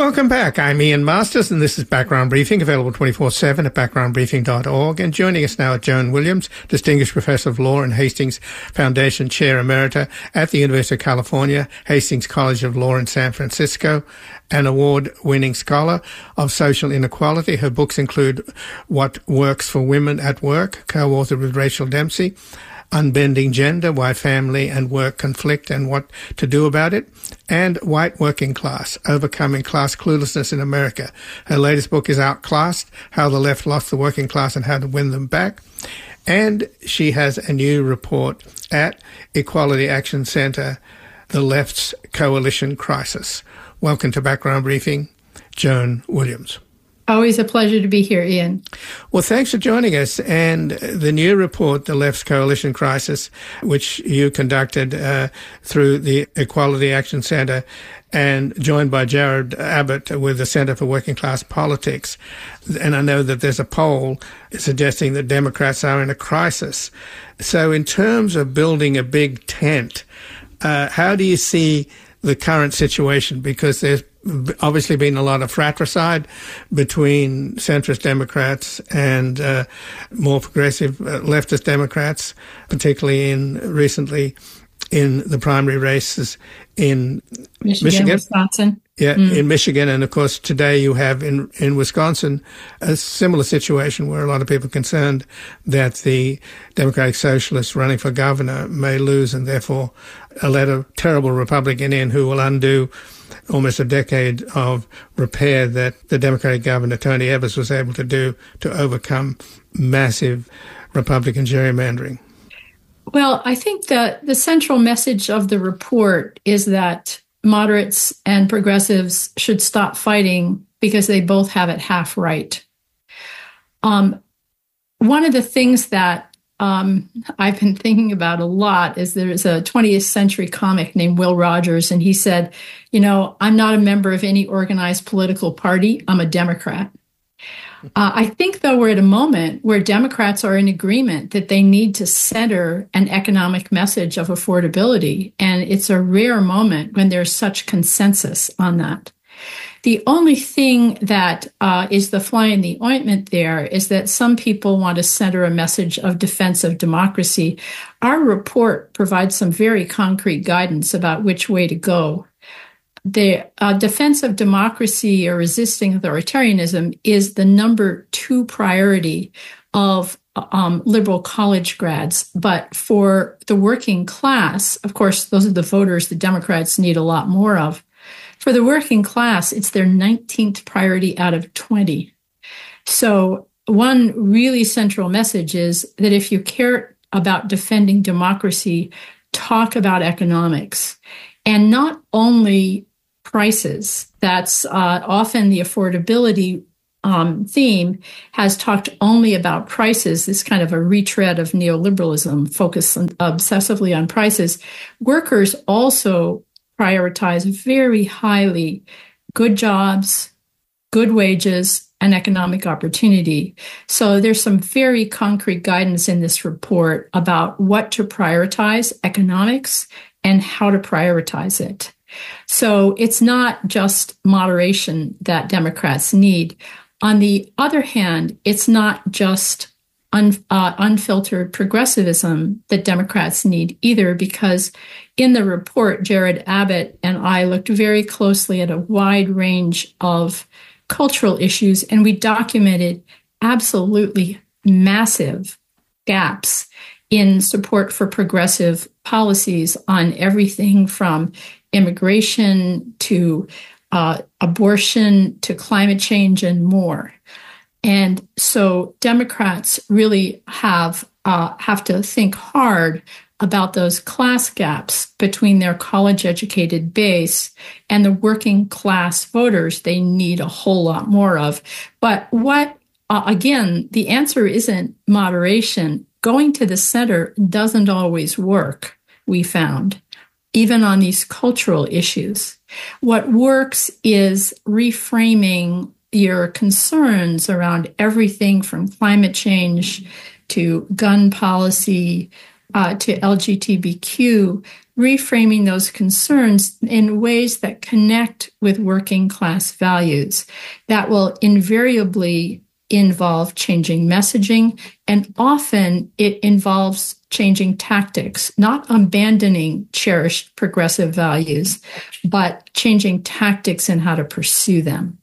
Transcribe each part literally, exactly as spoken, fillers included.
Welcome back. I'm Ian Masters, and this is Background Briefing, available twenty-four seven at background briefing dot org. And joining us now is Joan Williams, Distinguished Professor of Law and Hastings Foundation Chair Emerita at the University of California, Hastings College of Law in San Francisco, an award-winning scholar of social inequality. Her books include What Works for Women at Work, co-authored with Rachel Dempsey, Unbending Gender, Why Family and Work Conflict and What to Do About It, and White Working Class, Overcoming Class Cluelessness in America. Her latest book is Outclassed, How the Left Lost the Working Class and How to Win Them Back. And she has a new report at Equality Action Center, The Left's Coalition Crisis. Welcome to Background Briefing, Joan Williams. Always a pleasure to be here, Ian. Well, thanks for joining us. And the new report, The Left's Coalition Crisis, which you conducted uh, through the Equality Action Center and joined by Jared Abbott with the Center for Working Class Politics. And I know that there's a poll suggesting that Democrats are in a crisis. So in terms of building a big tent, uh, how do you see the current situation? Because there's obviously been a lot of fratricide between centrist Democrats and uh, more progressive uh, leftist Democrats, particularly in recently in the primary races in Michigan, Michigan. Wisconsin. Yeah, mm. in Michigan. And, of course, today you have in, in Wisconsin a similar situation where a lot of people are concerned that the Democratic Socialists running for governor may lose and therefore let a terrible Republican in who will undo almost a decade of repair that the Democratic governor, Tony Evers, was able to do to overcome massive Republican gerrymandering. Well, I think that the central message of the report is that moderates and progressives should stop fighting because they both have it half right. Um, one of the things that um, I've been thinking about a lot is there's a twentieth century comic named Will Rogers, and he said, you know, I'm not a member of any organized political party. I'm a Democrat. Uh, I think, though, we're at a moment where Democrats are in agreement that they need to center an economic message of affordability, and it's a rare moment when there's such consensus on that. The only thing that uh, is the fly in the ointment there is that some people want to center a message of defense of democracy. Our report provides some very concrete guidance about which way to go. The uh, defense of democracy or resisting authoritarianism is the number two priority of um, liberal college grads. But for the working class, of course, those are the voters the Democrats need a lot more of. For the working class, it's their nineteenth priority out of twenty. So one really central message is that if you care about defending democracy, talk about economics. And not only prices. That's uh, often the affordability um, theme has talked only about prices, this kind of a retread of neoliberalism, focused on, obsessively on prices. Workers also prioritize very highly good jobs, good wages, and economic opportunity. So there's some very concrete guidance in this report about what to prioritize, economics, and how to prioritize it. So it's not just moderation that Democrats need. On the other hand, it's not just un, uh, unfiltered progressivism that Democrats need either, because in the report, Jared Abbott and I looked very closely at a wide range of cultural issues, and we documented absolutely massive gaps in support for progressive policies on everything from immigration to uh, abortion to climate change and more. And so Democrats really have uh, have to think hard about those class gaps between their college-educated base and the working class voters they need a whole lot more of. But what, uh, again, the answer isn't moderation. Going to the center doesn't always work, we found, even on these cultural issues. What works is reframing your concerns around everything from climate change to gun policy, uh, to L G B T Q, reframing those concerns in ways that connect with working class values that will invariably involve changing messaging, and often it involves changing tactics, not abandoning cherished progressive values, but changing tactics and how to pursue them.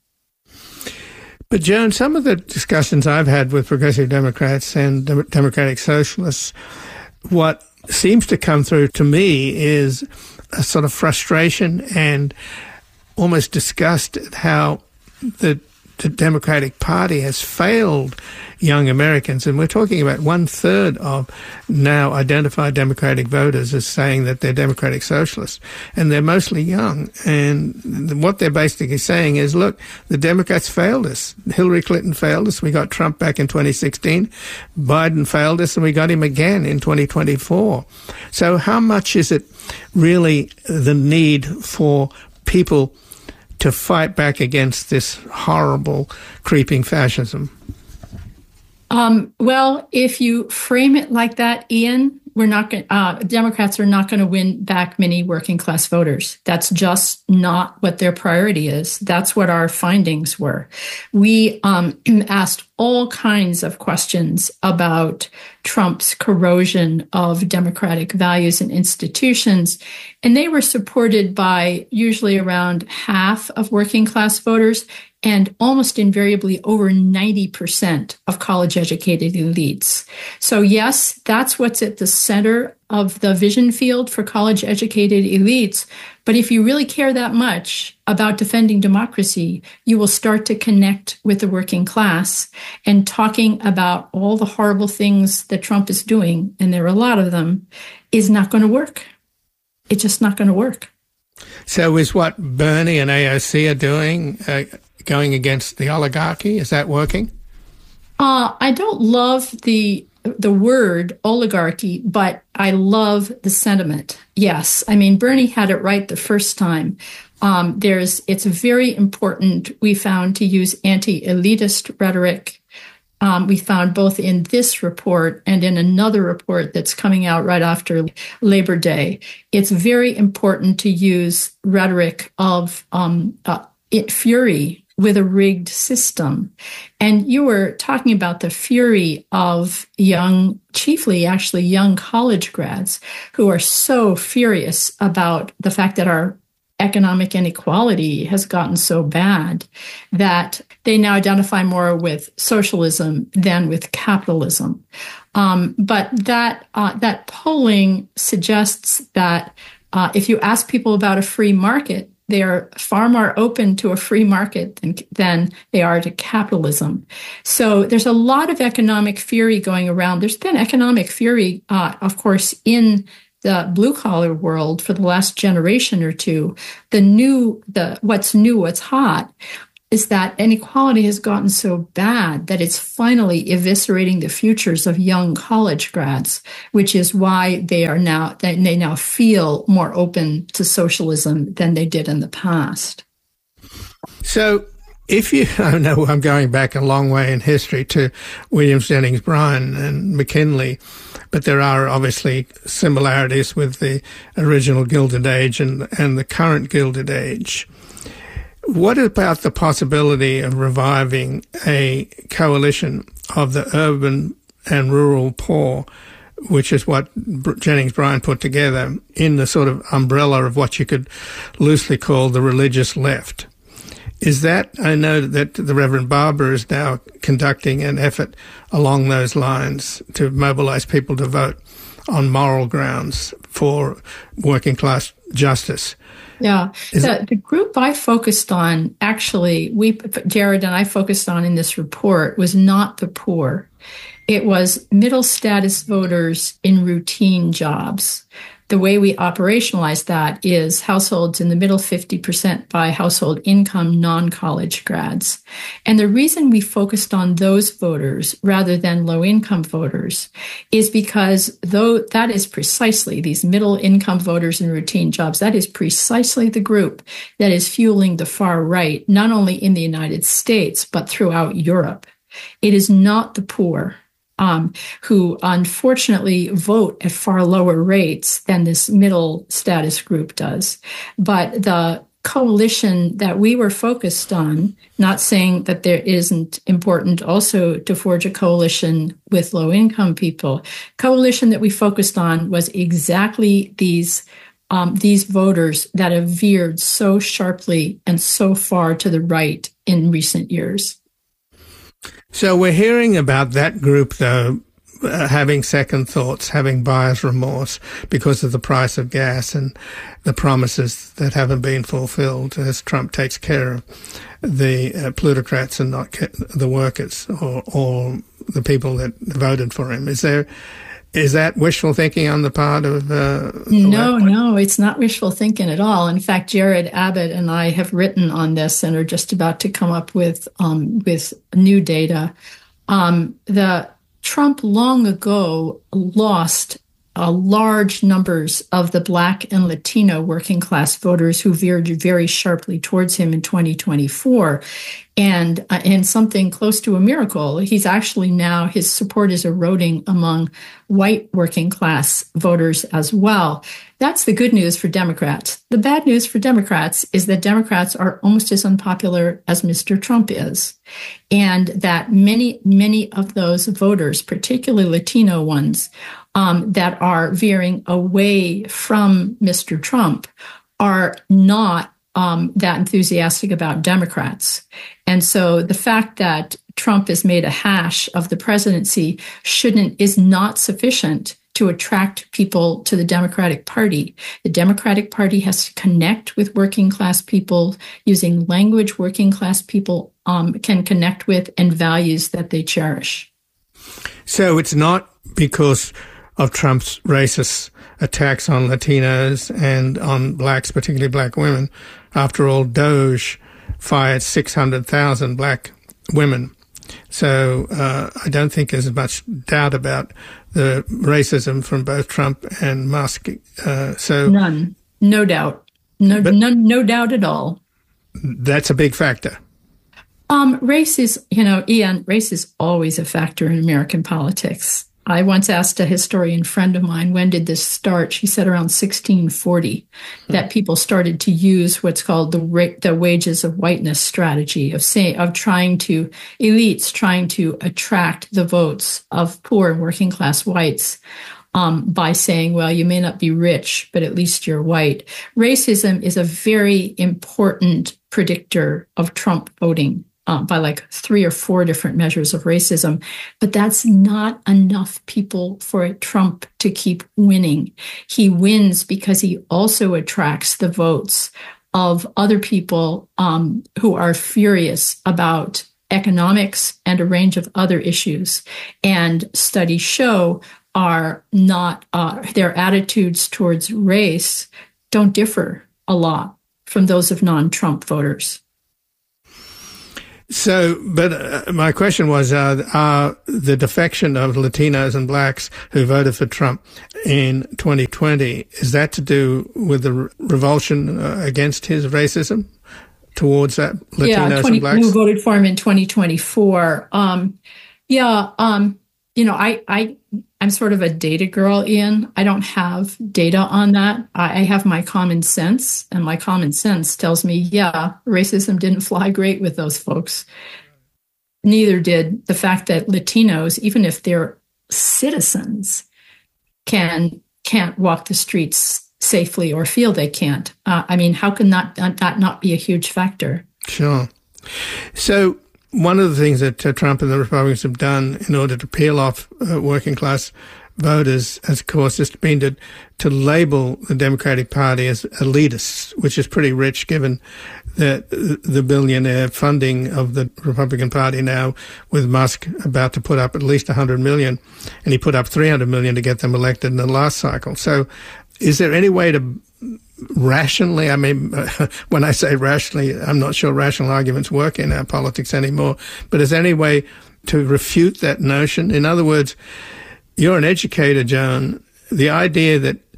But Joan, some of the discussions I've had with progressive Democrats and Democratic Socialists, what seems to come through to me is a sort of frustration and almost disgust at how the the Democratic Party has failed young Americans. And we're talking about one third of now identified Democratic voters as saying that they're Democratic Socialists. And they're mostly young. And what they're basically saying is, look, the Democrats failed us. Hillary Clinton failed us. We got Trump back in twenty sixteen. Biden failed us, and we got him again in twenty twenty-four. So how much is it really the need for people to fight back against this horrible, creeping fascism? Um, well, if you frame it like that, Ian, we're not going. Uh, Democrats are not going to win back many working class voters. That's just not what their priority is. That's what our findings were. We um, asked all kinds of questions about Trump's corrosion of democratic values and institutions, and they were supported by usually around half of working class voters and almost invariably over ninety percent of college-educated elites. So yes, that's what's at the center of the vision field for college-educated elites. But if you really care that much about defending democracy, you will start to connect with the working class, and talking about all the horrible things that Trump is doing, and there are a lot of them, is not going to work. It's just not going to work. So is what Bernie and A O C are doing uh, going against the oligarchy? Is that working? Uh, I don't love the the word oligarchy, but I love the sentiment. Yes. I mean, Bernie had it right the first time. Um, there's, it's very important, we found, to use anti-elitist rhetoric. Um, we found both in this report and in another report that's coming out right after Labor Day. It's very important to use rhetoric of um, uh, it, fury with a rigged system. And you were talking about the fury of young, chiefly actually young college grads, who are so furious about the fact that our economic inequality has gotten so bad that they now identify more with socialism than with capitalism. Um, but that uh, that polling suggests that uh, if you ask people about a free market, they are far more open to a free market than, than they are to capitalism. So there's a lot of economic fury going around. There's been economic fury, uh, of course, in the blue-collar world for the last generation or two. The new, the what's new, what's hot, is that inequality has gotten so bad that it's finally eviscerating the futures of young college grads, which is why they are now, they now feel more open to socialism than they did in the past. So if you, I know I'm going back a long way in history to Williams Jennings Bryan and McKinley, but there are obviously similarities with the original Gilded Age and, and the current Gilded Age. What about the possibility of reviving a coalition of the urban and rural poor, which is what Jennings Bryan put together in the sort of umbrella of what you could loosely call the religious left? Is that, I know that the Reverend Barber is now conducting an effort along those lines to mobilize people to vote on moral grounds for working class justice. Yeah. The, the group I focused on, actually, we, Jared and I focused on in this report, was not the poor. It was middle status voters in routine jobs. The way we operationalize that is households in the middle fifty percent by household income, non-college grads. And the reason we focused on those voters rather than low-income voters is because though that is precisely, these middle-income voters in routine jobs, that is precisely the group that is fueling the far right, not only in the United States, but throughout Europe. It is not the poor. um, who unfortunately vote at far lower rates than this middle status group does. But the coalition that we were focused on, not saying that there isn't important also to forge a coalition with low-income people, coalition that we focused on was exactly these um, these voters that have veered so sharply and so far to the right in recent years. So we're hearing about that group, though, uh, having second thoughts, having buyer's remorse because of the price of gas and the promises that haven't been fulfilled as Trump takes care of the uh, plutocrats and not the workers or, or the people that voted for him. Is there, is that wishful thinking on the part of uh, No, no, it's not wishful thinking at all. In fact, Jared Abbott and I have written on this and are just about to come up with um, with new data. Um, the Trump long ago lost uh, large numbers of the Black and Latino working class voters who veered very sharply towards him in twenty twenty-four. And uh, in something close to a miracle, he's actually now, his support is eroding among white working class voters as well. That's the good news for Democrats. The bad news for Democrats is that Democrats are almost as unpopular as Mister Trump is. And that many, many of those voters, particularly Latino ones, um, that are veering away from Mister Trump are not um, that enthusiastic about Democrats. And so the fact that Trump has made a hash of the presidency shouldn't, is not sufficient to attract people to the Democratic Party. The Democratic Party has to connect with working class people using language working class people um, can connect with and values that they cherish. So it's not because of Trump's racist attacks on Latinos and on blacks, particularly black women. After all, Doge fired six hundred thousand black women. So uh, I don't think there's much doubt about the racism from both Trump and Musk. Uh, so none, no doubt, no, no, no doubt at all. That's a big factor. Um, race is, you know, Ian, race is always a factor in American politics. I once asked a historian friend of mine, when did this start? She said around sixteen forty, that people started to use what's called the ra- the wages of whiteness strategy of say, of trying to, elites trying to attract the votes of poor and working class whites um, by saying, well, you may not be rich, but at least you're white. Racism is a very important predictor of Trump voting. Uh, by like three or four different measures of racism. But that's not enough people for Trump to keep winning. He wins because he also attracts the votes of other people um, who are furious about economics and a range of other issues. And studies show are not, uh, their attitudes towards race don't differ a lot from those of non-Trump voters. So, but uh, my question was, uh, are the defection of Latinos and blacks who voted for Trump in twenty twenty, is that to do with the re- revulsion uh, against his racism towards that Latinos yeah, twenty, and blacks? Who voted for him in twenty twenty-four. Um, yeah, um, you know, I, I, I'm sort of a data girl, Ian. I don't have data on that. I, I have my common sense, and my common sense tells me, yeah, racism didn't fly great with those folks. Neither did the fact that Latinos, even if they're citizens, can, can't walk the streets safely or feel they can't. Uh, I mean, how can that, that not be a huge factor? Sure. So, one of the things that uh, Trump and the Republicans have done in order to peel off uh, working class voters has, of course, just been to, to label the Democratic Party as elitists, which is pretty rich given the, the billionaire funding of the Republican Party now, with Musk about to put up at least one hundred million dollars, and he put up three hundred million dollars to get them elected in the last cycle. So is there any way to rationally, I mean, when I say rationally, I'm not sure rational arguments work in our politics anymore, but is there any way to refute that notion? In other words, you're an educator, Joan. The idea that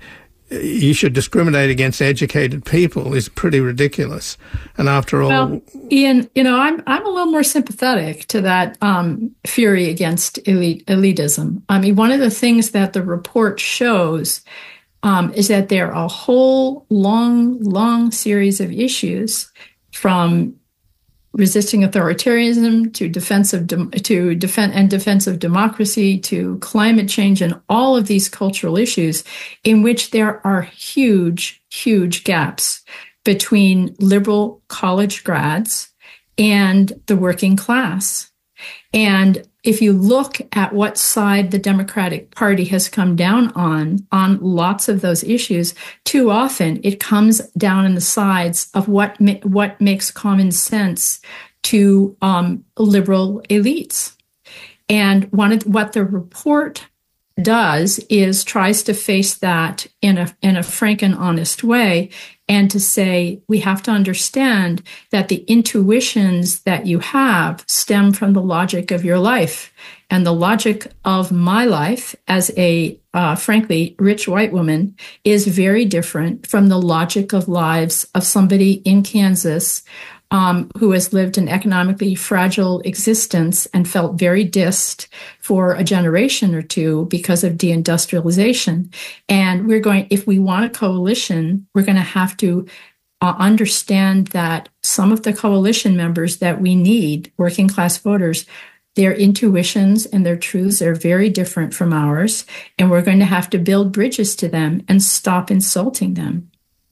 you should discriminate against educated people is pretty ridiculous. And after all, well, Ian, you know, I'm I'm a little more sympathetic to that um, fury against elite elitism. I mean, one of the things that the report shows um, is that there are a whole long, long series of issues, from resisting authoritarianism to defense of de- to defend and defense of democracy to climate change and all of these cultural issues, in which there are huge, huge gaps between liberal college grads and the working class. And if you look at what side the Democratic Party has come down on, on lots of those issues, too often it comes down on the sides of what ma- what makes common sense to um, liberal elites. And one of what the report does is tries to face that in a in a frank and honest way, and to say we have to understand that the intuitions that you have stem from the logic of your life. And the logic of my life as a, uh, frankly, rich white woman is very different from the logic of lives of somebody in Kansas Um, who has lived an economically fragile existence and felt very dissed for a generation or two because of deindustrialization. And we're going, if we want a coalition, we're going to have to uh, understand that some of the coalition members that we need, working class voters, their intuitions and their truths are very different from ours. And we're going to have to build bridges to them and stop insulting them.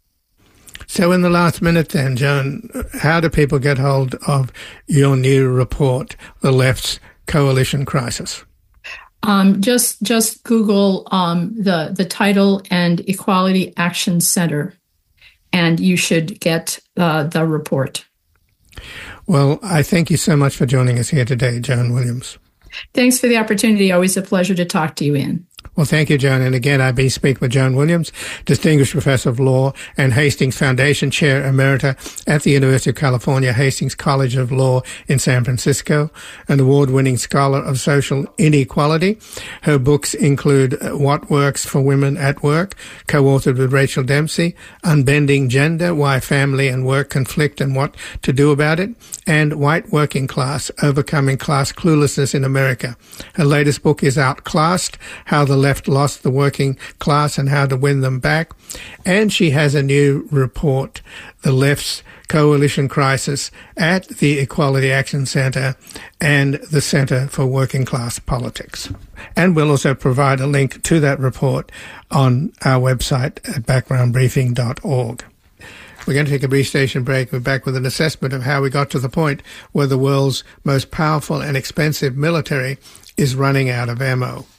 So in the last minute then, Joan, how do people get hold of your new report, The Left's Coalition Crisis? Um, just just Google um, the, the title and Equality Action Center, and you should get uh, the report. Well, I thank you so much for joining us here today, Joan Williams. Thanks for the opportunity. Always a pleasure to talk to you, Ian. Well, thank you, Joan. And again, I've been speaking with Joan Williams, Distinguished Professor of Law and Hastings Foundation Chair Emerita at the University of California, Hastings College of Law in San Francisco, an award-winning scholar of social inequality. Her books include What Works for Women at Work, co-authored with Rachel Dempsey, Unbending Gender, Why Family and Work Conflict and What to Do About It, and White Working Class, Overcoming Class Cluelessness in America. Her latest book is Outclassed, How the Left Lost the Working Class and How to Win Them Back. And she has a new report, The Left's Coalition Crisis, at the Equality Action Center and the Center for Working Class Politics. And we'll also provide a link to that report on our website at background briefing dot org. We're going to take a brief station break. We're back with an assessment of how we got to the point where the world's most powerful and expensive military is running out of ammo.